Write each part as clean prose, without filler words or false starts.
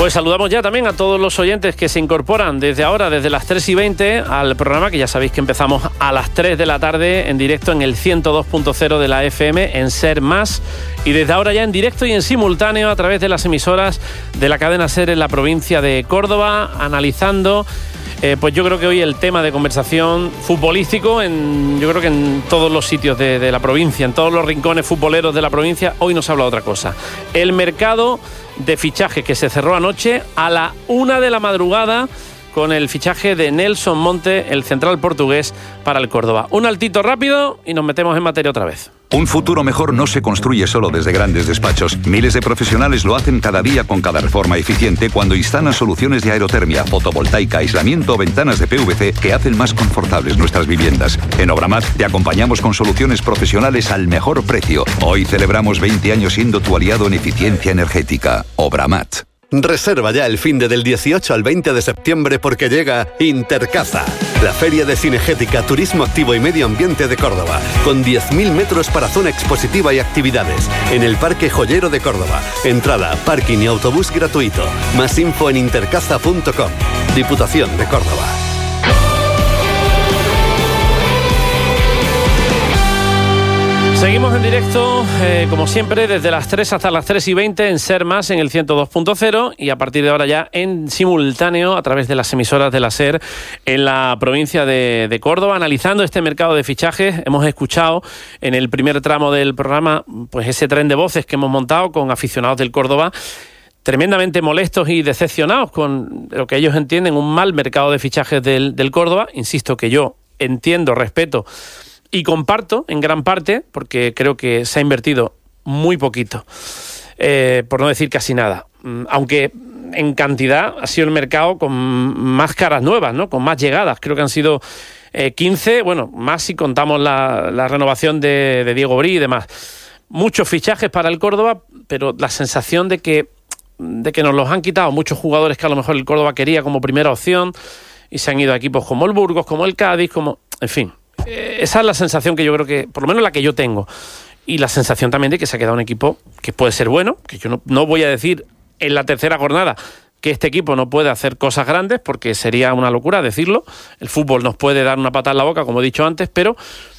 Pues saludamos ya también a todos los oyentes que se incorporan desde ahora, desde las 3:20 al programa, que ya sabéis que empezamos a las 3 de la tarde en directo en el 102.0 de la FM en Ser Más, y desde ahora ya en directo y en simultáneo a través de las emisoras de la cadena Ser en la provincia de Córdoba, analizando pues yo creo que hoy el tema de conversación futbolístico, yo creo que en todos los sitios de la provincia, en todos los rincones futboleros de la provincia, hoy nos habla otra cosa. El mercado de fichajes que se cerró anoche a la 1 de la madrugada con el fichaje de Nelson Monte, el central portugués, para el Córdoba. Un altito rápido y nos metemos en materia otra vez. Un futuro mejor no se construye solo desde grandes despachos. Miles de profesionales lo hacen cada día con cada reforma eficiente cuando instalan soluciones de aerotermia, fotovoltaica, aislamiento o ventanas de PVC que hacen más confortables nuestras viviendas. En Obramat te acompañamos con soluciones profesionales al mejor precio. Hoy celebramos 20 años siendo tu aliado en eficiencia energética. Obramat. Reserva ya el finde del 18 al 20 de septiembre porque llega Intercaza, la feria de cinegética, turismo activo y medio ambiente de Córdoba, con 10.000 metros para zona expositiva y actividades, en el Parque Joyero de Córdoba. Entrada, parking y autobús gratuito. Más info en intercaza.com. Diputación de Córdoba. Seguimos en directo, como siempre, desde las 3 hasta las 3:20 en Ser Más, en el 102.0, y a partir de ahora ya en simultáneo a través de las emisoras de la Ser en la provincia de Córdoba, analizando este mercado de fichajes. Hemos escuchado en el primer tramo del programa pues ese tren de voces que hemos montado con aficionados del Córdoba, tremendamente molestos y decepcionados con lo que ellos entienden un mal mercado de fichajes del Córdoba. Insisto que yo entiendo, respeto y comparto en gran parte, porque creo que se ha invertido muy poquito, por no decir casi nada. Aunque en cantidad ha sido el mercado con más caras nuevas, ¿no? Con más llegadas. Creo que han sido 15, bueno, más si contamos la renovación de Diego Brí y demás. Muchos fichajes para el Córdoba, pero la sensación de que nos los han quitado muchos jugadores que a lo mejor el Córdoba quería como primera opción y se han ido a equipos como el Burgos, como el Cádiz, en fin. Esa es la sensación que yo creo que, por lo menos la que yo tengo, y la sensación también de que se ha quedado un equipo que puede ser bueno, que yo no voy a decir en la tercera jornada que este equipo no puede hacer cosas grandes, porque sería una locura decirlo. El fútbol nos puede dar una patada en la boca, como he dicho antes, pero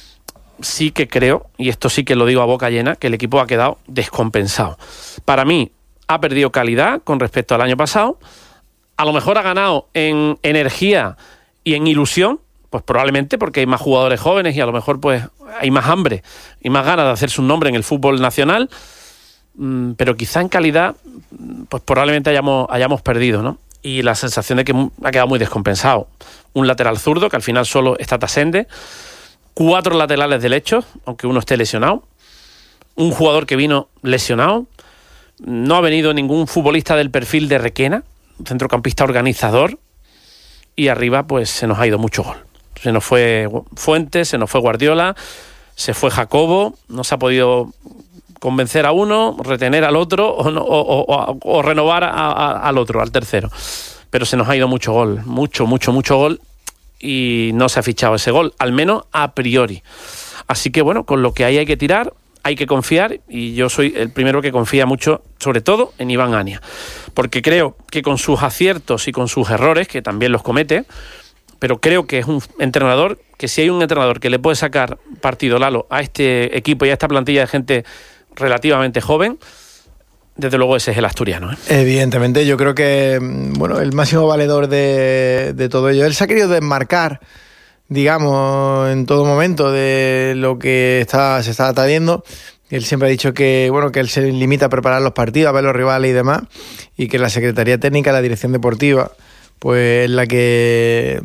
sí que creo, y esto sí que lo digo a boca llena, que el equipo ha quedado descompensado. Para mí ha perdido calidad con respecto al año pasado, a lo mejor ha ganado en energía y en ilusión, pues probablemente porque hay más jugadores jóvenes y a lo mejor pues hay más hambre y más ganas de hacerse un nombre en el fútbol nacional, pero quizá en calidad pues probablemente hayamos perdido, ¿no? Y la sensación de que ha quedado muy descompensado. Un lateral zurdo, que al final solo está Tasende, 4 laterales derechos, aunque uno esté lesionado, un jugador que vino lesionado, no ha venido ningún futbolista del perfil de Requena, centrocampista organizador, y arriba pues se nos ha ido mucho gol. Se nos fue Fuentes, se nos fue Guardiola, se fue Jacobo, no se ha podido convencer a uno, retener al otro o renovar al otro, al tercero. Pero se nos ha ido mucho gol, mucho gol, y no se ha fichado ese gol, al menos a priori. Así que bueno, con lo que hay que tirar, hay que confiar, y yo soy el primero que confía mucho, sobre todo en Iván Ania, porque creo que con sus aciertos y con sus errores, que también los comete, pero creo que es un entrenador que, si hay un entrenador que le puede sacar partido, Lalo, a este equipo y a esta plantilla de gente relativamente joven, desde luego ese es el asturiano, ¿eh? Evidentemente, yo creo que el máximo valedor de todo ello, él se ha querido desmarcar, digamos, en todo momento de lo que se está trayendo. Él siempre ha dicho que él se limita a preparar los partidos, a ver los rivales y demás, y que la Secretaría Técnica, la Dirección Deportiva, pues es la que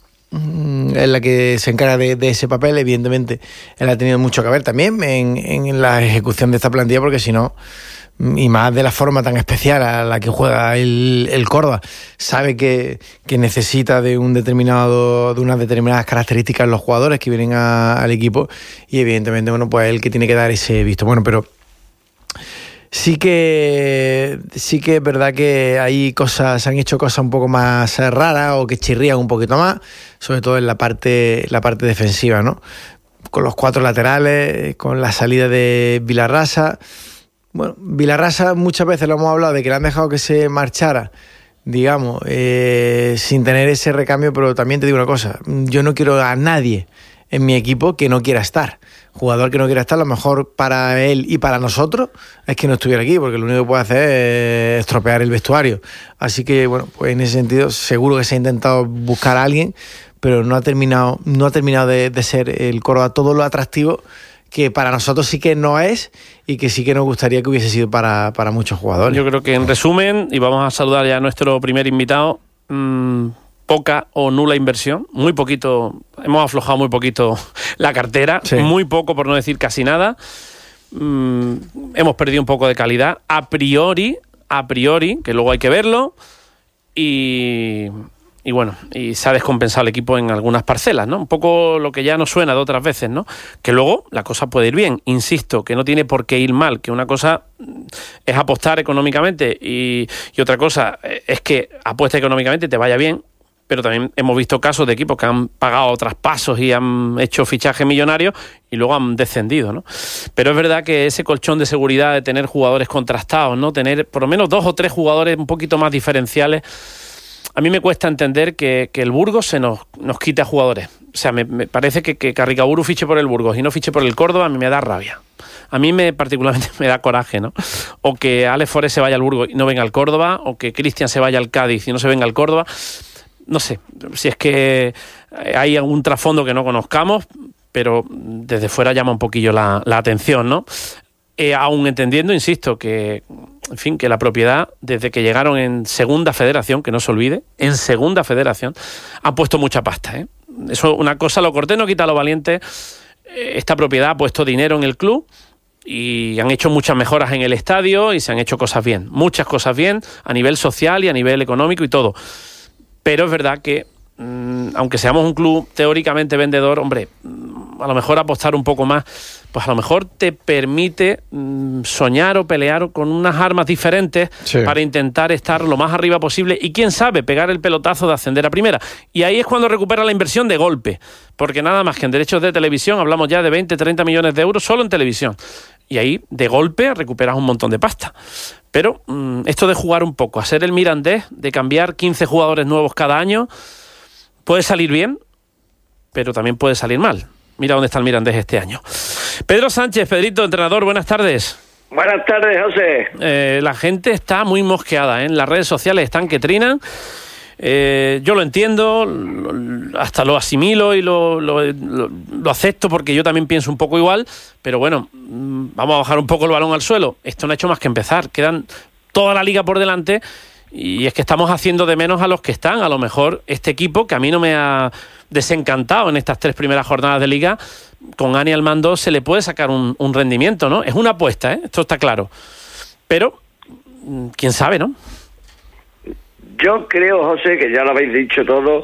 se encarga de ese papel. Evidentemente él ha tenido mucho que ver también en la ejecución de esta plantilla, porque si no, y más de la forma tan especial a la que juega el Córdoba, sabe que necesita de unas determinadas características en los jugadores que vienen al equipo, y evidentemente pues él que tiene que dar ese visto bueno. Pero sí que es verdad que se han hecho cosas un poco más raras o que chirrían un poquito más, sobre todo en la parte defensiva, ¿no? Con los 4 laterales, con la salida de Vilarrasa, Bueno, Vilarrasa muchas veces lo hemos hablado de que le han dejado que se marchara, digamos, sin tener ese recambio, pero también te digo una cosa, yo no quiero a nadie en mi equipo que no quiera estar. Jugador que no quiera estar, lo mejor para él y para nosotros es que no estuviera aquí, porque lo único que puede hacer es estropear el vestuario. Así que, bueno, pues en ese sentido seguro que se ha intentado buscar a alguien, pero no ha terminado de ser el Córdoba todo lo atractivo que para nosotros sí que no es y que sí que nos gustaría que hubiese sido para muchos jugadores. Yo creo que en resumen, y vamos a saludar ya a nuestro primer invitado, poca o nula inversión, muy poquito, hemos aflojado muy poquito la cartera, sí. Muy poco por no decir casi nada, hemos perdido un poco de calidad, a priori, que luego hay que verlo, y bueno, y se ha descompensado el equipo en algunas parcelas, ¿no? Un poco lo que ya nos suena de otras veces, ¿no? Que luego la cosa puede ir bien, insisto, que no tiene por qué ir mal, que una cosa es apostar económicamente y otra cosa es que apuesta económicamente y te vaya bien, pero también hemos visto casos de equipos que han pagado traspasos y han hecho fichajes millonarios y luego han descendido, ¿no? Pero es verdad que ese colchón de seguridad de tener jugadores contrastados, ¿no? Tener por lo menos 2 o 3 jugadores un poquito más diferenciales. A mí me cuesta entender que el Burgos se nos quite a jugadores. O sea, me parece que Carricaburu fiche por el Burgos y no fiche por el Córdoba, a mí me da rabia. A mí particularmente me da coraje, ¿no? O que Alex Forés se vaya al Burgos y no venga al Córdoba, o que Cristian se vaya al Cádiz y no se venga al Córdoba. No sé, si es que hay algún trasfondo que no conozcamos, pero desde fuera llama un poquillo la atención, ¿no? Aún entendiendo, insisto, que en fin, que la propiedad, desde que llegaron en Segunda Federación, que no se olvide, en Segunda Federación, ha puesto mucha pasta, ¿eh? Eso, una cosa, lo cortés no quita lo valiente. Esta propiedad ha puesto dinero en el club y han hecho muchas mejoras en el estadio y se han hecho cosas bien, muchas cosas bien, a nivel social y a nivel económico y todo. Pero es verdad que, aunque seamos un club teóricamente vendedor, hombre, a lo mejor apostar un poco más, pues a lo mejor te permite soñar o pelear con unas armas diferentes, sí, para intentar estar lo más arriba posible y, quién sabe, pegar el pelotazo de ascender a primera. Y ahí es cuando recupera la inversión de golpe, porque nada más que en derechos de televisión hablamos ya de 20-30 millones de euros solo en televisión. Y ahí, de golpe, recuperas un montón de pasta. Pero esto de jugar un poco, hacer el Mirandés, de cambiar 15 jugadores nuevos cada año, puede salir bien, pero también puede salir mal. Mira dónde está el Mirandés este año. Pedro Sánchez, Pedrito, entrenador, buenas tardes. Buenas tardes, José. La gente está muy mosqueada, ¿eh? En las redes sociales están que trinan. Yo lo entiendo, hasta lo asimilo y lo acepto, porque yo también pienso un poco igual, pero bueno, vamos a bajar un poco el balón al suelo. Esto no ha hecho más que empezar, quedan toda la liga por delante y es que estamos haciendo de menos a los que están. A lo mejor este equipo, que a mí no me ha desencantado en estas 3 primeras jornadas de liga, con Ani al mando se le puede sacar un rendimiento, ¿no? Es una apuesta, ¿eh? Esto está claro, pero quién sabe, ¿no? Yo creo, José, que ya lo habéis dicho todo,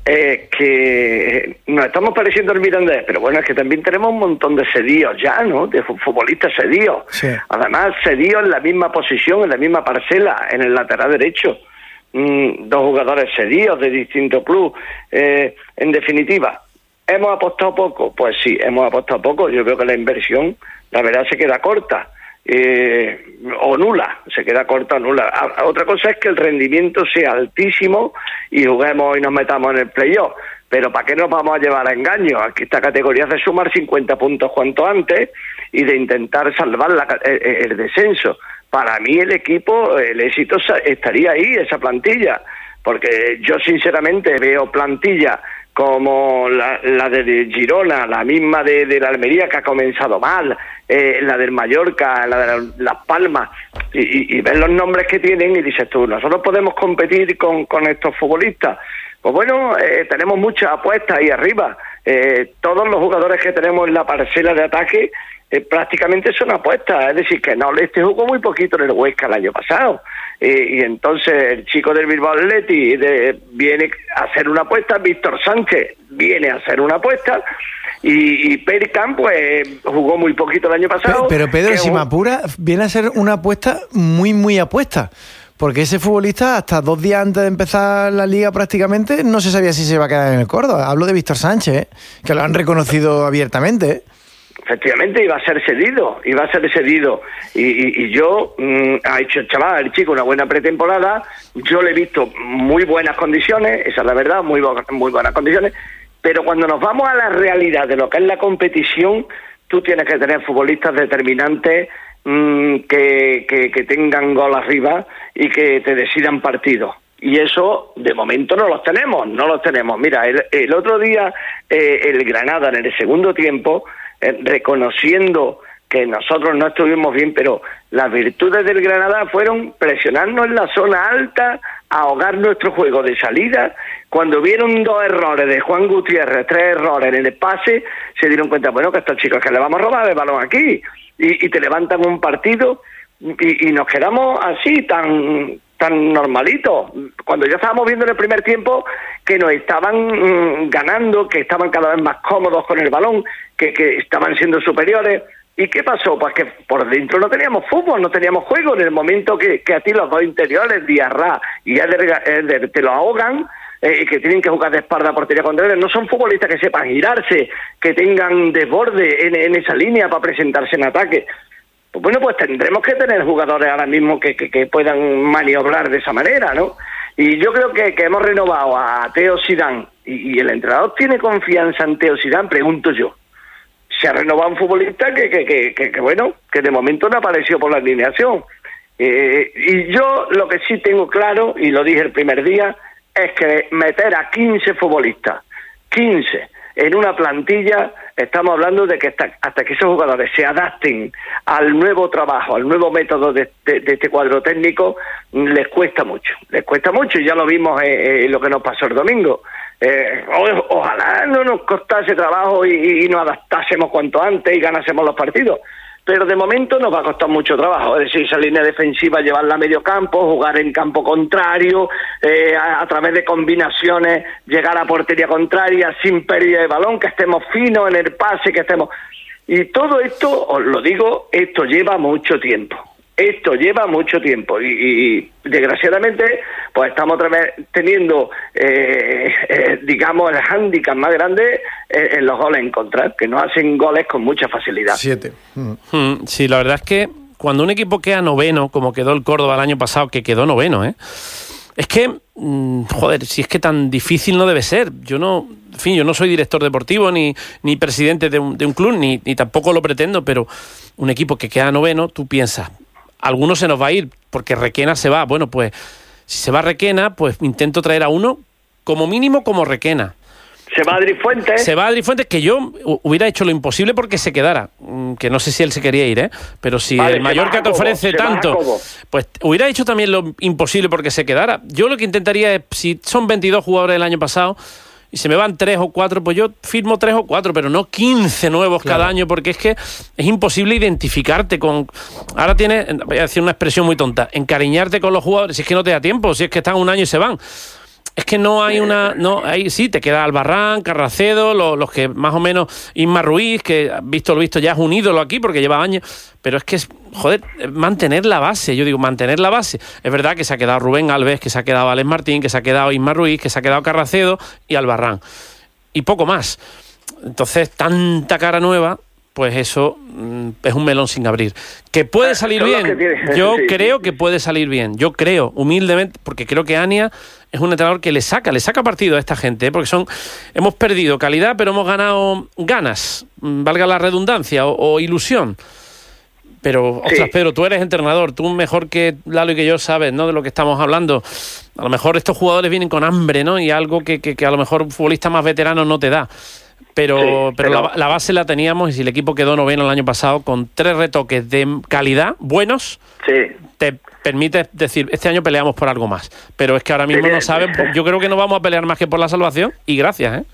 que nos estamos pareciendo al Mirandés, pero bueno, es que también tenemos un montón de cedidos ya, ¿no? De futbolistas cedidos. Sí. Además, cedidos en la misma posición, en la misma parcela, en el lateral derecho. 2 jugadores cedidos de distinto club. En definitiva, ¿hemos apostado poco? Pues sí, hemos apostado poco. Yo creo que la inversión, la verdad, se queda corta. O nula, se queda corta o nula. Otra cosa es que el rendimiento sea altísimo y juguemos y nos metamos en el playoff, pero ¿para qué nos vamos a llevar a engaño? Aquí esta categoría es de sumar 50 puntos cuanto antes y de intentar salvar el descenso. Para mí el equipo, el éxito estaría ahí, esa plantilla, porque yo sinceramente veo plantilla como la de Girona, la misma de la Almería, que ha comenzado mal, la del Mallorca, la de Las Palmas, y ves los nombres que tienen y dices tú, nosotros podemos competir con estos futbolistas. Pues bueno, tenemos muchas apuestas ahí arriba. Todos los jugadores que tenemos en la parcela de ataque prácticamente son apuestas, es decir, que no, este jugó muy poquito en el Huesca el año pasado, y entonces el chico del Bilbao Athletic viene a hacer una apuesta, Víctor Sánchez viene a hacer una apuesta, y Perkan pues jugó muy poquito el año pasado. Pero Pedro, si me apura, viene a ser una apuesta muy apuesta, porque ese futbolista hasta 2 días antes de empezar la liga prácticamente no se sabía si se iba a quedar en el Córdoba. Hablo de Víctor Sánchez, que lo han reconocido abiertamente, efectivamente iba a ser cedido. Y yo, ha hecho el chico una buena pretemporada, yo le he visto muy buenas condiciones, esa es la verdad, muy buenas condiciones, pero cuando nos vamos a la realidad de lo que es la competición, tú tienes que tener futbolistas determinantes que tengan gol arriba y que te decidan partidos. Y eso, de momento, no los tenemos. Mira, el otro día, el Granada, en el segundo tiempo, reconociendo que nosotros no estuvimos bien, pero las virtudes del Granada fueron presionarnos en la zona alta, ahogar nuestro juego de salida. Cuando vieron 2 errores de Juan Gutiérrez, 3 errores en el pase, se dieron cuenta, bueno, que estos chicos que le vamos a robar el balón aquí, y te levantan un partido, y nos quedamos así, tan normalitos, cuando ya estábamos viendo en el primer tiempo que nos estaban ganando, que estaban cada vez más cómodos con el balón, que estaban siendo superiores. ¿Y qué pasó? Pues que por dentro no teníamos fútbol, no teníamos juego. En el momento que a ti los dos interiores, Diarra y Eder, te lo ahogan, y que tienen que jugar de espalda a portería contraria, no son futbolistas que sepan girarse, que tengan desborde en esa línea para presentarse en ataque. Pues bueno, pues tendremos que tener jugadores ahora mismo que puedan maniobrar de esa manera, ¿no? Y yo creo que hemos renovado a Teo Zidane, y el entrenador tiene confianza en Teo Zidane, pregunto yo. Se ha renovado un futbolista que bueno, que de momento no apareció por la alineación. Y yo lo que sí tengo claro, y lo dije el primer día, es que meter a 15 futbolistas, 15 en una plantilla, estamos hablando de que hasta que esos jugadores se adapten al nuevo trabajo, al nuevo método de este cuadro técnico, les cuesta mucho, y ya lo vimos en lo que nos pasó el domingo. Ojalá no nos costase trabajo y nos adaptásemos cuanto antes y ganásemos los partidos, pero de momento nos va a costar mucho trabajo. Es decir, esa línea defensiva, llevarla a medio campo, jugar en campo contrario, a través de combinaciones, llegar a portería contraria sin pérdida de balón, que estemos finos en el pase, que estemos... Y todo esto, os lo digo, esto lleva mucho tiempo. Y desgraciadamente pues estamos otra vez teniendo digamos el hándicap más grande en los goles en contra, que no hacen goles con mucha facilidad. 7. Sí, la verdad es que cuando un equipo queda noveno, como quedó el Córdoba el año pasado, que quedó noveno, es que, joder, si es que tan difícil no debe ser. Yo no soy director deportivo ni presidente de un club, ni tampoco lo pretendo, pero un equipo que queda noveno, tú piensas, alguno se nos va a ir porque Requena se va. Bueno, pues si se va Requena, pues intento traer a uno como mínimo como Requena. Se va Adri Fuentes, que yo hubiera hecho lo imposible porque se quedara, que no sé si él se quería ir, pero si el Mallorca te ofrece tanto, pues hubiera hecho también lo imposible porque se quedara. Yo lo que intentaría es, si son 22 jugadores del año pasado y se me van 3 o 4, pues yo firmo 3 o 4, pero no 15 nuevos cada año, porque es que es imposible identificarte con... Ahora tienes, voy a decir una expresión muy tonta, encariñarte con los jugadores, si es que no te da tiempo, si es que están un año y se van. Es que no hay una... Ahí sí, te queda Albarrán, Carracedo, los que más o menos... Isma Ruiz, que visto lo visto ya es un ídolo aquí porque lleva años... Pero es que mantener la base. Yo digo, mantener la base. Es verdad que se ha quedado Rubén Alves, que se ha quedado Alex Martín, que se ha quedado Isma Ruiz, que se ha quedado Carracedo y Albarrán. Y poco más. Entonces, tanta cara nueva... pues eso es un melón sin abrir. ¿Que puede salir bien? Yo creo que puede salir bien. Yo creo, humildemente, porque creo que Ania es un entrenador que le saca partido a esta gente, porque hemos perdido calidad, pero hemos ganado ganas, valga la redundancia, o ilusión. Pero, ostras, Pedro, tú eres entrenador, tú mejor que Lalo y que yo sabes, ¿no?, de lo que estamos hablando. A lo mejor estos jugadores vienen con hambre, ¿no?, y algo que a lo mejor un futbolista más veterano no te da. Pero la base la teníamos, y si el equipo quedó noveno el año pasado con 3 retoques de calidad buenos, te permite decir, este año peleamos por algo más. Pero es que ahora mismo no saben, yo creo que no vamos a pelear más que por la salvación, y gracias,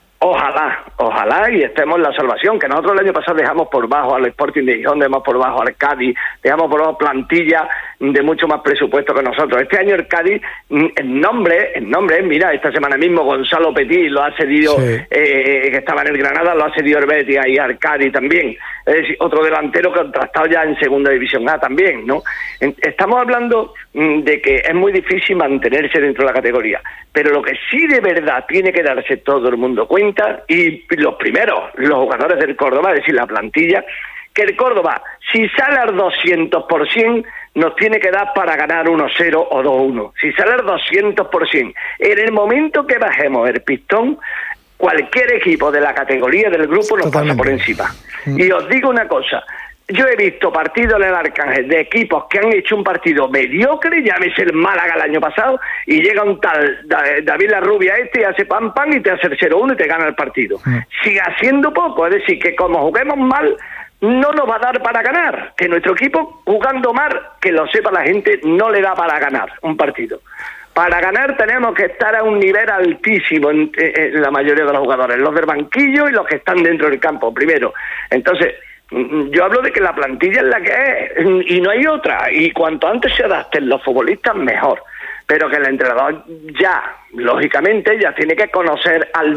Ojalá y estemos en la salvación, que nosotros el año pasado dejamos por bajo al Sporting de Gijón, dejamos por bajo al Cádiz, dejamos por bajo plantilla de mucho más presupuesto que nosotros. Este año el Cádiz, en nombre, mira, esta semana mismo Gonzalo Petit lo ha cedido, que estaba en el Granada, lo ha cedido el Betis y al Cádiz también. Es decir, otro delantero contrastado ya en Segunda División A también, ¿no? Estamos hablando de que es muy difícil mantenerse dentro de la categoría, pero lo que sí de verdad tiene que darse todo el mundo cuenta, y los primeros, los jugadores del Córdoba, es decir, la plantilla, que el Córdoba, si sale al 200%, nos tiene que dar para ganar 1-0 o 2-1. Si sale al 200%, en el momento que bajemos el pistón, cualquier equipo de la categoría del grupo nos pasa por encima. Y os digo una cosa, yo he visto partidos en el Arcángel de equipos que han hecho un partido mediocre, llámese el Málaga el año pasado, y llega un tal David Larrubia y hace pam y te hace el 0-1 y te gana el partido. Sigue haciendo poco, es decir, que como juguemos mal, no nos va a dar para ganar, que nuestro equipo jugando mal, que lo sepa la gente, no le da para ganar un partido. Para ganar tenemos que estar a un nivel altísimo en la mayoría de los jugadores, los del banquillo y los que están dentro del campo, primero. Entonces, yo hablo de que la plantilla es la que es y no hay otra, y cuanto antes se adapten los futbolistas, mejor. Pero que el entrenador ya, lógicamente, ya tiene que conocer al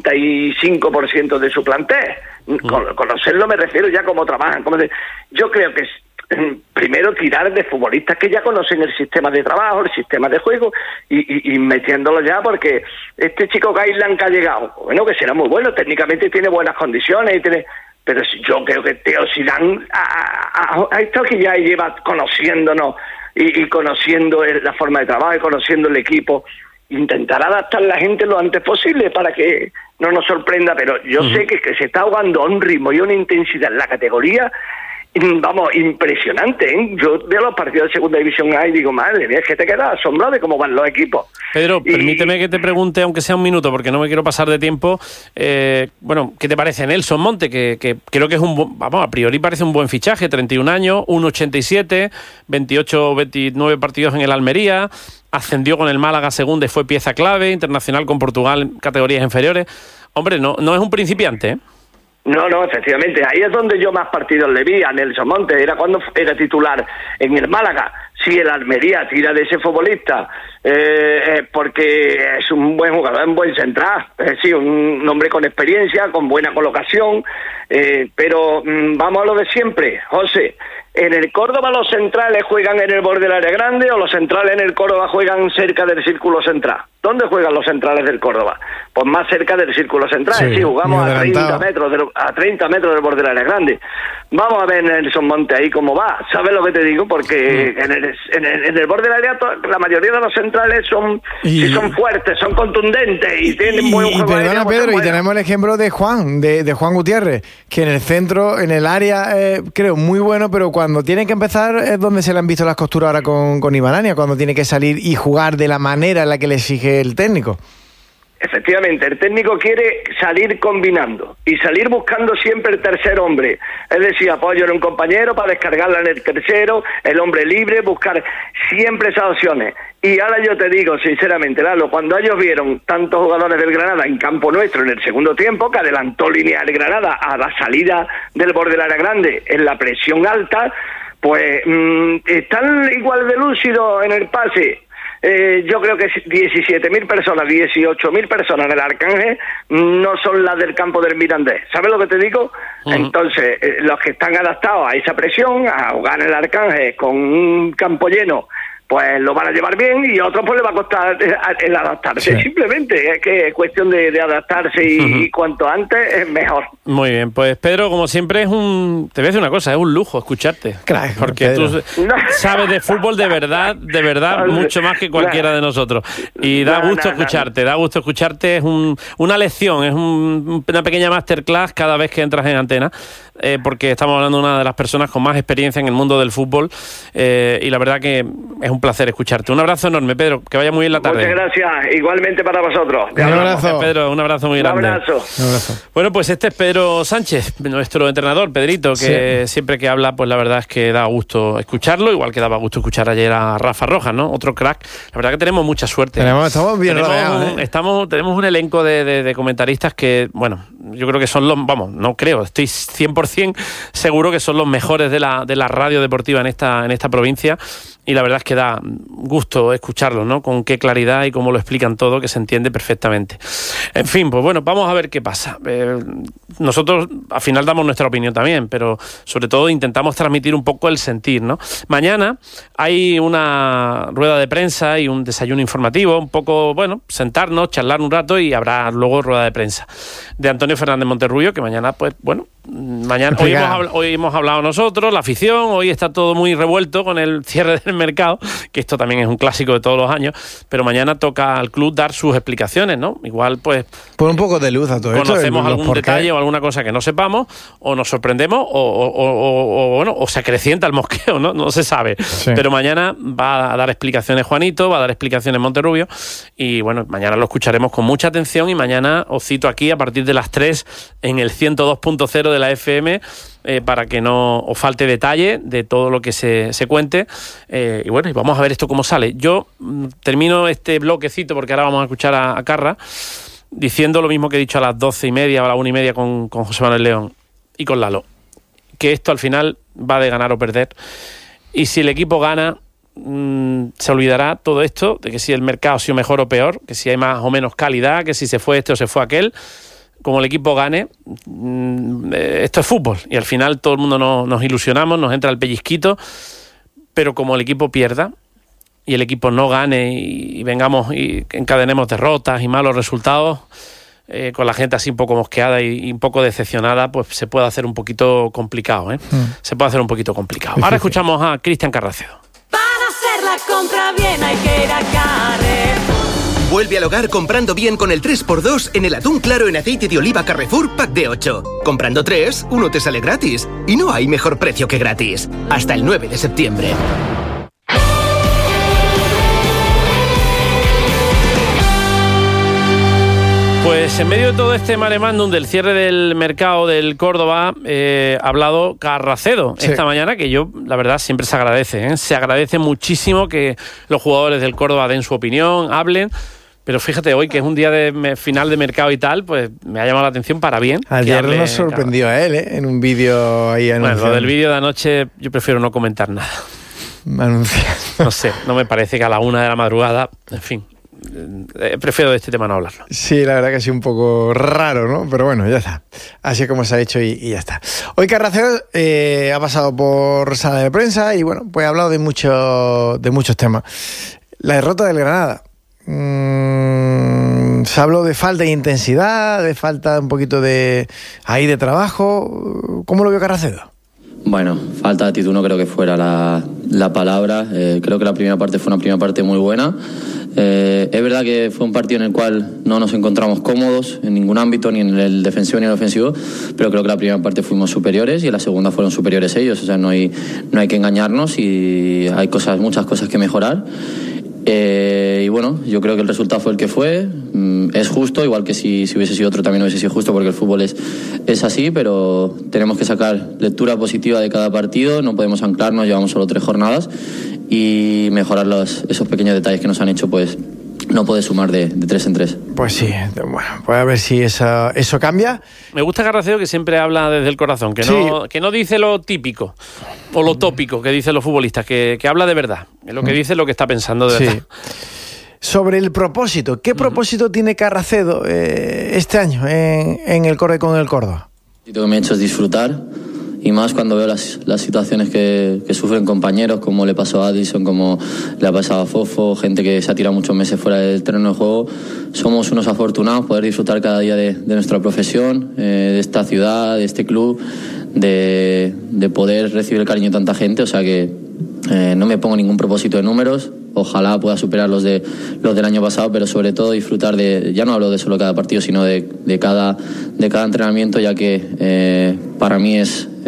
95% de su plantel. Conocerlo me refiero ya cómo trabajan. Yo creo que primero tirar de futbolistas que ya conocen el sistema de trabajo, el sistema de juego, y metiéndolo ya, porque este chico Gaislan que ha llegado, bueno, que será muy bueno, técnicamente tiene buenas condiciones, pero yo creo que Teo Zidane a esto que ya lleva conociéndonos y conociendo la forma de trabajo y conociendo el equipo, intentará adaptar a la gente lo antes posible para que no nos sorprenda, pero yo sé que se está jugando a un ritmo y a una intensidad en la categoría, vamos, impresionante, ¿eh? Yo veo los partidos de Segunda División A y digo, madre mía, es que te quedas asombrado de cómo van los equipos. Pedro, permíteme que te pregunte, aunque sea un minuto, porque no me quiero pasar de tiempo. Bueno, ¿qué te parece Nelson Monte? Que creo que es a priori parece un buen fichaje, 31 años, 1,87, 29 partidos en el Almería, ascendió con el Málaga segunda y fue pieza clave, internacional con Portugal en categorías inferiores. Hombre, no es un principiante, ¿eh? No, efectivamente, ahí es donde yo más partidos le vi a Nelson Montes, era cuando era titular en el Málaga. Si el Almería tira de ese futbolista, porque es un buen jugador, un buen central, sí, un hombre con experiencia, con buena colocación, pero vamos a lo de siempre, José. ¿En el Córdoba los centrales juegan en el borde del área grande o los centrales en el Córdoba juegan cerca del círculo central? ¿Dónde juegan los centrales del Córdoba? Pues más cerca del círculo central. Sí, jugamos a 30 metros del borde del área grande. Vamos a ver Nelson Monte ahí cómo va. ¿Sabes lo que te digo? Porque en el borde del área la mayoría de los centrales son fuertes, son contundentes y tienen buen juego. Perdona, Pedro, y tenemos el ejemplo de Juan, de Juan Gutiérrez, que en el centro, en el área, creo muy bueno, pero cuando tiene que empezar es donde se le han visto las costuras ahora con Ibanania, cuando tiene que salir y jugar de la manera en la que le exige el técnico. Efectivamente, el técnico quiere salir combinando y salir buscando siempre el tercer hombre, es decir, apoyo en un compañero para descargarla en el tercero, el hombre libre, buscar siempre esas opciones. Y ahora yo te digo, sinceramente, Lalo, cuando ellos vieron tantos jugadores del Granada en campo nuestro en el segundo tiempo, que adelantó línea del Granada a la salida del borde del área grande en la presión alta, pues están igual de lúcidos en el pase. Yo creo que 17.000 personas, 18.000 personas del Arcángel no son las del campo del Mirandés. ¿Sabes lo que te digo? Entonces, los que están adaptados a esa presión, a jugar en el Arcángel con un campo lleno, pues lo van a llevar bien, y a otros pues le va a costar el adaptarse. Sí. Simplemente es que es cuestión de adaptarse y cuanto antes es mejor. Muy bien, pues Pedro, como siempre te voy a decir una cosa, es un lujo escucharte. Claro, porque Pedro, tú sabes de fútbol de verdad, mucho más que cualquiera de nosotros. Y da gusto escucharte, es una lección, es una pequeña masterclass cada vez que entras en antena, porque estamos hablando de una de las personas con más experiencia en el mundo del fútbol, y la verdad que es un placer escucharte. Un abrazo enorme, Pedro, que vaya muy bien la tarde. Muchas gracias, igualmente para vosotros. Un abrazo. Pedro, un abrazo muy grande. Un abrazo. Bueno, pues este es Pedro Sánchez, nuestro entrenador, Pedrito, que siempre que habla, pues la verdad es que da gusto escucharlo, igual que daba gusto escuchar ayer a Rafa Rojas, ¿no? Otro crack. La verdad que tenemos mucha suerte. Estamos bien rodeados, tenemos un elenco de comentaristas que, bueno, yo creo que son estoy 100% seguro que son los mejores de la radio deportiva en esta provincia. y la verdad es que da gusto escucharlos, ¿no? Con qué claridad y cómo lo explican todo, que se entiende perfectamente. En fin, pues bueno, vamos a ver qué pasa. Nosotros al final damos nuestra opinión también, pero sobre todo intentamos transmitir un poco el sentir, ¿no? Mañana hay una rueda de prensa y un desayuno informativo, un poco, bueno, sentarnos, charlar un rato y habrá luego rueda de prensa de Antonio Fernández Monterrubio, que mañana, pues bueno, hoy hemos hablado nosotros, la afición, hoy está todo muy revuelto con el cierre del mercado, que esto también es un clásico de todos los años, pero mañana toca al club dar sus explicaciones, ¿no? Igual, pues... Por un poco de luz a todo esto. Conocemos algún detalle o alguna cosa que no sepamos, o nos sorprendemos, o se acrecienta el mosqueo, ¿no? No se sabe. Sí. Pero mañana va a dar explicaciones Juanito, va a dar explicaciones Monterrubio, y bueno, mañana lo escucharemos con mucha atención, y mañana os cito aquí a partir de las 3 en el 102.0 de la FM, para que no os falte detalle de todo lo que se cuente, y bueno, y vamos a ver esto cómo sale. Yo termino este bloquecito porque ahora vamos a escuchar a Carra diciendo lo mismo que he dicho a las 12:30 o a las 1:30 con José Manuel León y con Lalo, que esto al final va de ganar o perder, y si el equipo gana, se olvidará todo esto de que si el mercado ha sido mejor o peor, que si hay más o menos calidad, que si se fue este o se fue aquel. Como el equipo gane, esto es fútbol, y al final todo el mundo nos ilusionamos, nos entra el pellizquito, pero como el equipo pierda y el equipo no gane y vengamos y encadenemos derrotas y malos resultados, con la gente así un poco mosqueada y un poco decepcionada, pues se puede hacer un poquito complicado, ¿eh? Se puede hacer un poquito complicado. Ahora escuchamos a Cristian Carracedo. Para hacer la compra bien hay que ir a Carrefour. Vuelve al hogar comprando bien con el 3x2 en el atún claro en aceite de oliva Carrefour Pack de 8. Comprando 3, uno te sale gratis. Y no hay mejor precio que gratis. Hasta el 9 de septiembre. Pues en medio de todo este mare magnum del cierre del mercado del Córdoba, ha hablado Carracedo esta mañana, que yo, la verdad, siempre se agradece, ¿eh? Se agradece muchísimo que los jugadores del Córdoba den su opinión, hablen. Pero fíjate, hoy que es un día de final de mercado y tal, pues me ha llamado la atención para bien. Ayer nos sorprendió a él, en un vídeo ahí anunciando. Bueno, lo del vídeo de anoche yo prefiero no comentar nada. No sé, no me parece que a la 1 de la madrugada, en fin, prefiero de este tema no hablarlo. Sí, la verdad que ha sido un poco raro, ¿no? Pero bueno, ya está. Así es como se ha hecho y ya está. Hoy Carracedo ha pasado por sala de prensa y bueno, pues ha hablado de muchos temas. La derrota del Granada. Se habló de falta de intensidad, de falta un poquito de trabajo. ¿Cómo lo vio Carracedo? Bueno, falta de actitud no creo que fuera la palabra. Creo que la primera parte fue una primera parte muy buena. Es verdad que fue un partido en el cual no nos encontramos cómodos en ningún ámbito, ni en el defensivo ni en el ofensivo, pero creo que la primera parte fuimos superiores y en la segunda fueron superiores ellos. O sea, no hay que engañarnos y hay muchas cosas que mejorar. Y bueno, yo creo que el resultado fue el que fue. Es justo, igual que si hubiese sido otro también hubiese sido justo, porque el fútbol es así, pero tenemos que sacar lectura positiva de cada partido. No podemos anclarnos, llevamos solo 3 jornadas, y mejorar esos pequeños detalles que nos han hecho, pues no puede sumar de 3 en 3. Pues sí, bueno, pues a ver si eso cambia. Me gusta Carracedo, que siempre habla desde el corazón, que no dice lo típico o lo tópico que dicen los futbolistas, que habla de verdad, es lo que dice, lo que está pensando de verdad. Sobre el propósito, ¿qué propósito tiene Carracedo este año en el Corre con el Córdoba? Lo que me ha hecho es disfrutar, y más cuando veo las situaciones que sufren compañeros, como le pasó a Addison, como le ha pasado a Fofo, gente que se ha tirado muchos meses fuera del terreno de juego. Somos unos afortunados poder disfrutar cada día de nuestra profesión, de esta ciudad, de este club, de poder recibir el cariño de tanta gente. O sea que no me pongo ningún propósito de números. Ojalá pueda superar los del año pasado, pero sobre todo disfrutar ya no hablo de solo cada partido, sino de cada entrenamiento, ya que para mí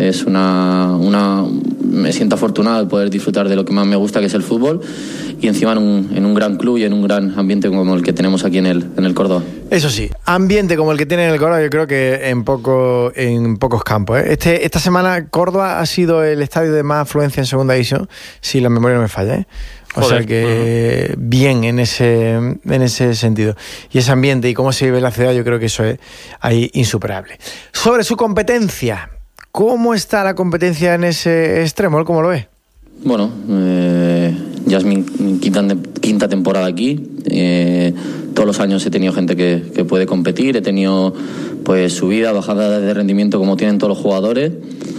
me siento afortunado de poder disfrutar de lo que más me gusta, que es el fútbol, y encima en un gran club y en un gran ambiente como el que tenemos aquí en el Córdoba. Eso sí, ambiente como el que tiene en el Córdoba, yo creo que en pocos campos, ¿eh? Esta semana Córdoba ha sido el estadio de más afluencia en segunda división, si la memoria no me falla, ¿eh? O sea que bien en ese sentido. Y ese ambiente y cómo se vive en la ciudad, yo creo que eso es ahí insuperable. Sobre su competencia, ¿cómo está la competencia en ese extremo? ¿Cómo lo ve? Bueno, ya es mi quinta temporada aquí. Todos los años he tenido gente que puede competir, he tenido pues subida, bajada de rendimiento como tienen todos los jugadores.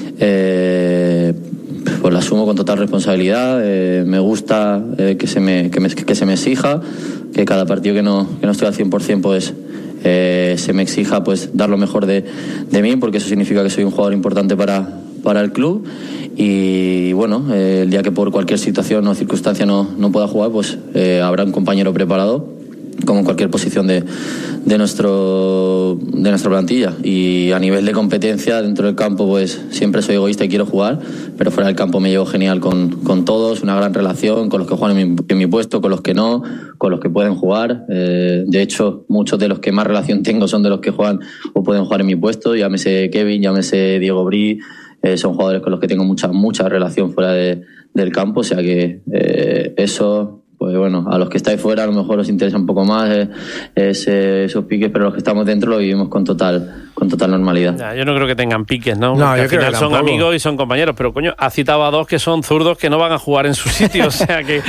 Pues la asumo con total responsabilidad. Me gusta que se me exija, que cada partido que no estoy al 100% pues se me exija pues dar lo mejor de mí, porque eso significa que soy un jugador importante para el club. Y bueno, el día que por cualquier situación o circunstancia no pueda jugar, pues habrá un compañero preparado, como en cualquier posición de nuestra plantilla. Y a nivel de competencia dentro del campo, pues siempre soy egoísta y quiero jugar, pero fuera del campo me llevo genial con todos, una gran relación con los que juegan en mi puesto, con los que no, con los que pueden jugar. De hecho, muchos de los que más relación tengo son de los que juegan o pueden jugar en mi puesto, llámese Kevin, llámese Diego Bri. Son jugadores con los que tengo mucha relación fuera del campo, o sea que eso, pues bueno, a los que estáis fuera a lo mejor os interesa un poco más esos piques, pero los que estamos dentro lo vivimos con total normalidad. Ya, yo no creo que tengan piques, ¿no? No, porque yo al final creo que son tampoco. amigos y son compañeros, pero coño, ha citado a dos que son zurdos que no van a jugar en su sitio, o sea que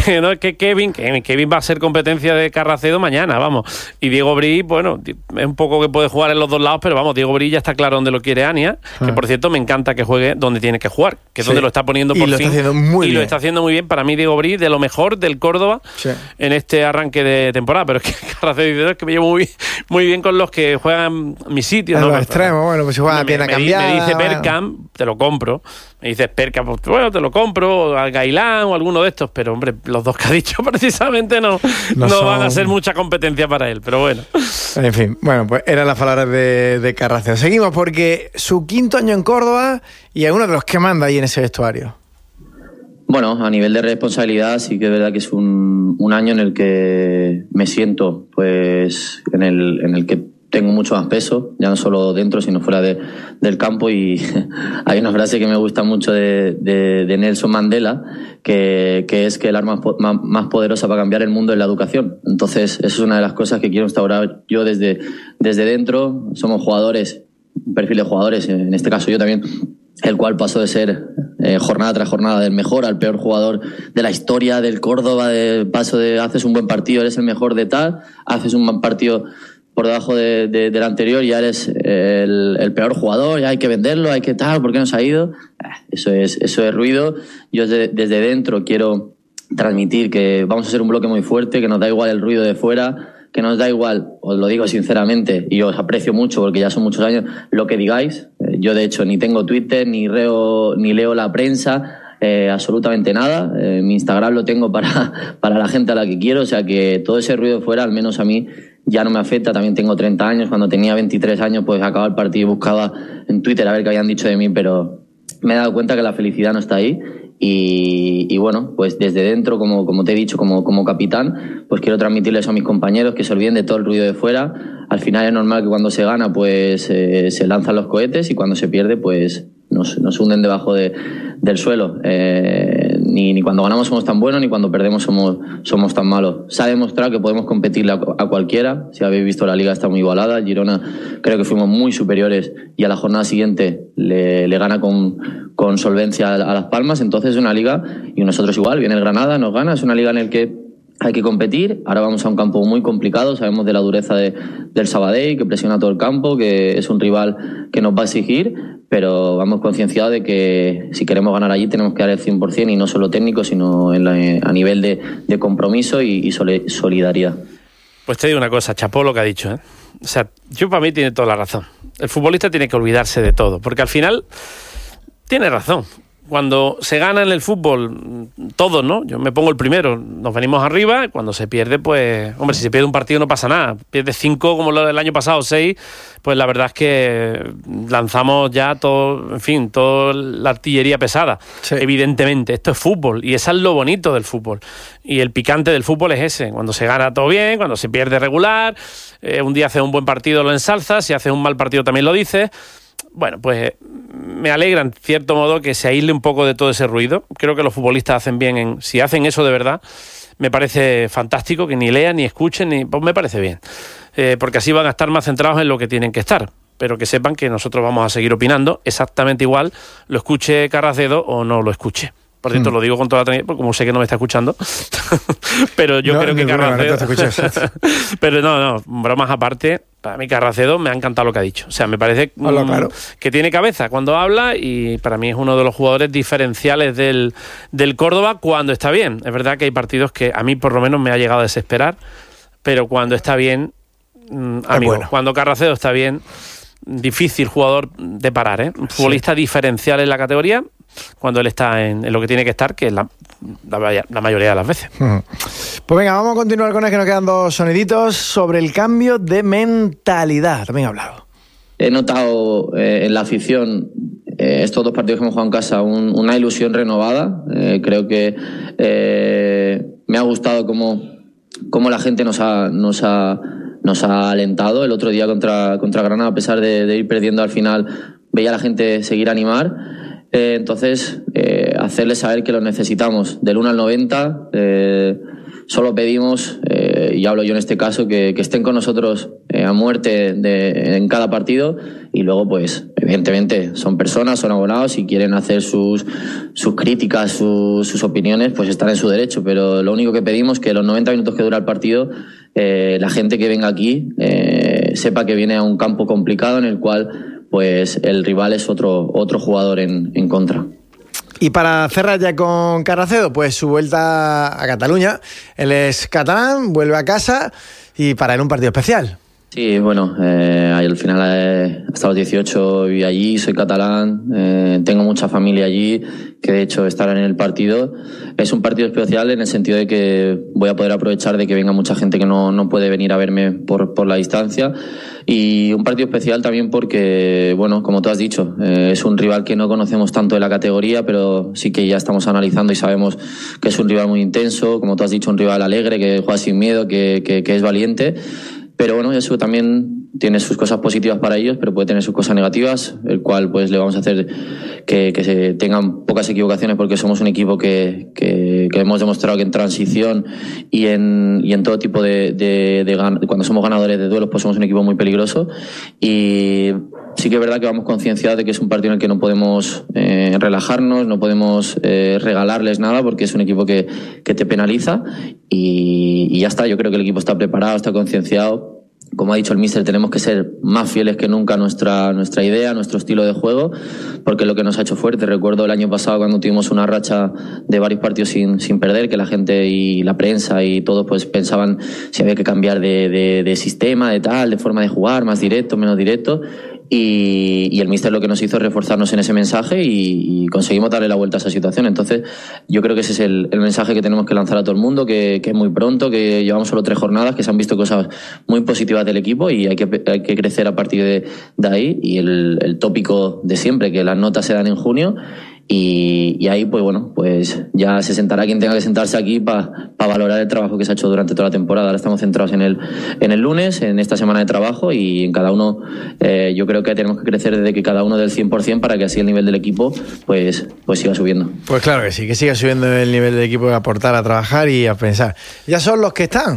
Kevin va a ser competencia de Carracedo mañana, vamos, y Diego Bri, bueno, es un poco que puede jugar en los dos lados, pero vamos, Diego Bri ya está claro dónde lo quiere Ania, que por cierto me encanta que juegue donde tiene que jugar, que es donde lo está poniendo por y lo fin, está haciendo muy bien. Lo está haciendo muy bien. Para mí Diego Bri de lo mejor del Córdoba en este arranque de temporada, pero es que Carracedo dice, es que me llevo muy bien con los que juegan mi sitio, en ¿no? los extremos, bueno, pues si juega pierna cambiada. Me dice Bergkamp, te lo compro. Me dices Bergkamp, pues bueno, te lo compro, o a Gailán o alguno de estos, pero hombre, los dos que ha dicho precisamente no van a ser mucha competencia para él, pero bueno. En fin, bueno, pues eran las palabras de Carracedo. Seguimos porque su quinto año en Córdoba y es uno de los que manda ahí en ese vestuario. Bueno, a nivel de responsabilidad sí que es verdad que es un año en el que me siento, pues, en el que tengo mucho más peso, ya no solo dentro, sino fuera del campo. Y hay una frase que me gusta mucho de Nelson Mandela, que es que el arma más poderosa para cambiar el mundo es la educación. Entonces, eso es una de las cosas que quiero instaurar yo desde dentro. Somos jugadores, un perfil de jugadores, en este caso yo también, el cual pasó de ser jornada tras jornada del mejor al peor jugador de la historia del Córdoba, haces un buen partido, eres el mejor de tal, haces un buen partido por debajo del anterior y ya eres el peor jugador, ya hay que venderlo, hay que tal, ¿por qué no se ha ido? Eso es ruido. Yo desde dentro quiero transmitir que vamos a ser un bloque muy fuerte, que nos da igual el ruido de fuera, que nos da igual, os lo digo sinceramente, y os aprecio mucho porque ya son muchos años, lo que digáis. Yo de hecho ni tengo Twitter, ni leo la prensa, absolutamente nada. Mi Instagram lo tengo para la gente a la que quiero, o sea que todo ese ruido fuera, al menos a mí, ya no me afecta. También tengo 30 años, cuando tenía 23 años pues acababa el partido y buscaba en Twitter a ver qué habían dicho de mí, pero me he dado cuenta que la felicidad no está ahí. Y bueno, pues desde dentro, como te he dicho, como capitán, pues quiero transmitirles a mis compañeros que se olviden de todo el ruido de fuera. Al final es normal que cuando se gana pues se lanzan los cohetes, y cuando se pierde pues nos hunden debajo del suelo. Ni cuando ganamos somos tan buenos, ni cuando perdemos somos tan malos. Se ha demostrado que podemos competirle a cualquiera. Si habéis visto, la liga está muy igualada. El Girona creo que fuimos muy superiores y a la jornada siguiente le gana con solvencia a Las Palmas. Entonces es una liga, y nosotros igual, viene el Granada, nos gana. Es una liga en la que hay que competir. Ahora vamos a un campo muy complicado, sabemos de la dureza del Sabadell, que presiona todo el campo, que es un rival que nos va a exigir, pero vamos concienciados de que si queremos ganar allí tenemos que dar el 100%, y no solo técnico, sino a nivel de compromiso y solidaridad. Pues te digo una cosa, chapó lo que ha dicho, ¿eh? O sea, yo para mí tiene toda la razón. El futbolista tiene que olvidarse de todo, porque al final tiene razón. Cuando se gana en el fútbol, todos, ¿no? Yo me pongo el primero, nos venimos arriba, y cuando se pierde, pues, hombre, si se pierde un partido no pasa nada. Pierde 5 como lo del año pasado, 6, pues la verdad es que lanzamos ya todo, en fin, toda la artillería pesada. Sí. Evidentemente, esto es fútbol, y eso es lo bonito del fútbol. Y el picante del fútbol es ese, cuando se gana todo bien, cuando se pierde regular, un día haces un buen partido lo ensalzas, si haces un mal partido también lo dices. Bueno, pues me alegra en cierto modo que se aísle un poco de todo ese ruido. Creo que los futbolistas hacen bien si hacen eso de verdad. Me parece fantástico que ni lean, ni escuchen, pues me parece bien. Porque así van a estar más centrados en lo que tienen que estar. Pero que sepan que nosotros vamos a seguir opinando exactamente igual, lo escuche Carracedo o no lo escuche. Por cierto, lo digo con toda la tranquilidad, porque como sé que no me está escuchando, pero yo creo que Carracedo... Pero no, bromas aparte, para mí Carracedo me ha encantado lo que ha dicho. O sea, me parece claro, que tiene cabeza cuando habla y para mí es uno de los jugadores diferenciales del Córdoba cuando está bien. Es verdad que hay partidos que a mí por lo menos me ha llegado a desesperar, pero cuando está bien, amigo, cuando Carracedo está bien, difícil jugador de parar, ¿eh? Un futbolista diferencial en la categoría cuando él está en lo que tiene que estar, que es la mayoría de las veces. Pues venga, vamos a continuar con el que nos quedan 2 soniditos sobre el cambio de mentalidad. También he hablado. He notado en la afición estos 2 partidos que hemos jugado en casa una ilusión renovada. Creo que me ha gustado cómo la gente nos ha alentado. El otro día contra Granada, a pesar de ir perdiendo al final, veía a la gente seguir animar. Entonces, hacerles saber que los necesitamos. Del 1 al 90, solo pedimos, y hablo yo en este caso, que estén con nosotros a muerte en cada partido. Y luego, pues, evidentemente, son personas, son abonados y quieren hacer sus críticas, sus opiniones, pues están en su derecho. Pero lo único que pedimos es que los 90 minutos que dura el partido, la gente que venga aquí sepa que viene a un campo complicado en el cual pues el rival es otro jugador en contra. Y para cerrar ya con Carracedo, pues su vuelta a Cataluña. Él es catalán, vuelve a casa y para él un partido especial. Sí, bueno, al final hasta los 18 viví allí, soy catalán, tengo mucha familia allí, que de hecho estarán en el partido. Es un partido especial en el sentido de que voy a poder aprovechar de que venga mucha gente que no puede venir a verme por la distancia. Y un partido especial también porque, bueno, como tú has dicho, es un rival que no conocemos tanto de la categoría, pero sí que ya estamos analizando y sabemos que es un rival muy intenso, como tú has dicho, un rival alegre, que juega sin miedo, que es valiente. Pero bueno, eso también tiene sus cosas positivas para ellos, pero puede tener sus cosas negativas, el cual pues le vamos a hacer que se tengan pocas equivocaciones, porque somos un equipo que hemos demostrado que en transición y en todo tipo de cuando somos ganadores de duelos, pues somos un equipo muy peligroso. Y sí que es verdad que vamos concienciados de que es un partido en el que no podemos relajarnos, no podemos regalarles nada, porque es un equipo que te penaliza y ya está. Yo creo que el equipo está preparado, está concienciado. Como ha dicho el míster, tenemos que ser más fieles que nunca a nuestra idea, a nuestro estilo de juego, porque es lo que nos ha hecho fuerte. Recuerdo el año pasado cuando tuvimos una racha de varios partidos sin perder, que la gente y la prensa y todos pues pensaban si había que cambiar de sistema, de forma de jugar, más directo, menos directo. Y el míster lo que nos hizo es reforzarnos en ese mensaje y conseguimos darle la vuelta a esa situación. Entonces yo creo que ese es el mensaje que tenemos que lanzar a todo el mundo, que es muy pronto, que llevamos solo 3 jornadas, que se han visto cosas muy positivas del equipo y hay que crecer a partir de ahí. Y el tópico de siempre, que las notas se dan en junio. Y ahí, pues bueno, pues ya se sentará quien tenga que sentarse aquí para valorar el trabajo que se ha hecho durante toda la temporada. Ahora estamos centrados en el lunes, en esta semana de trabajo, y en cada uno yo creo que tenemos que crecer desde que cada uno dé el 100% para que así el nivel del equipo pues siga subiendo. Pues claro que sí, que siga subiendo el nivel del equipo, de aportar, a trabajar y a pensar. Ya son los que están.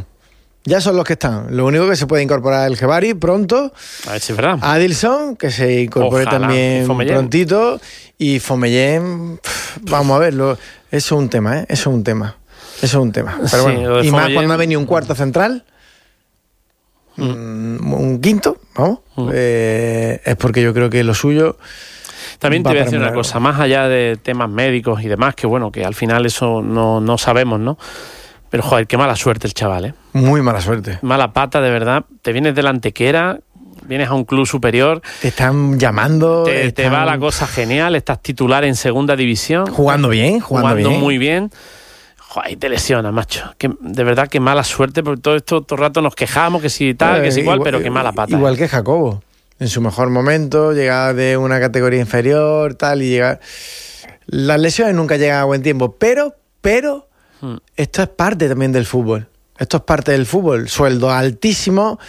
Lo único que se puede incorporar el Jebari pronto. A ver si es verdad. Adilson, que se incorpore también prontito. Y Fomellén, vamos a verlo. Eso es un tema, Eso es un tema. Pero bueno, y más cuando ha venido un cuarto central, un quinto, vamos. Es porque yo creo que lo suyo. También te voy a decir una cosa, más allá de temas médicos y demás, que bueno, que al final eso no sabemos, ¿no? Pero joder, qué mala suerte el chaval, ¿eh? Muy mala suerte. Mala pata, de verdad. Te vienes de la Antequera, vienes a un club superior. Te están llamando. Te va la cosa genial, estás titular en segunda división. Jugando bien. Muy bien. Joder, y te lesionas, macho. De verdad, qué mala suerte, porque todo el rato nos quejamos, que si tal, que si igual, pero qué mala pata. Igual que Jacobo. En su mejor momento, llegaba de una categoría inferior, tal, y llega. Las lesiones nunca llegan a buen tiempo, pero esto es parte también del fútbol. Sueldo altísimo,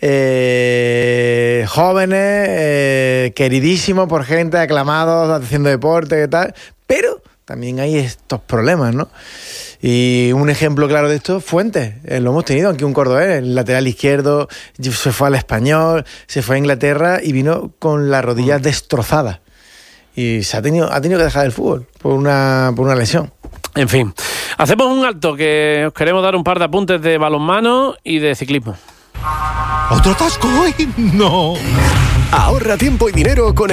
jóvenes, queridísimos por gente, aclamados, haciendo deporte, ¿qué tal? Pero también hay estos problemas, ¿no? Y un ejemplo claro de esto, Fuentes. Lo hemos tenido aquí un cordobés, el lateral izquierdo, se fue al Español, se fue a Inglaterra y vino con las rodillas destrozadas. y ha tenido que dejar el fútbol por una lesión. En fin, hacemos un alto, que os queremos dar un par de apuntes de balonmano y de ciclismo. ¿Otro atasco hoy? No. Ahorra tiempo y dinero con